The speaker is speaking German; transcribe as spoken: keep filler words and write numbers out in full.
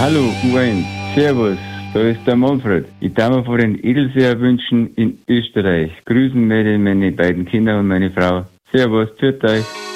Hallo, U eins. Servus, da ist der Manfred. Ich darf mir von den Edelseer wünschen in Österreich. Grüßen mir meine beiden Kinder und meine Frau. Servus, tschüss euch.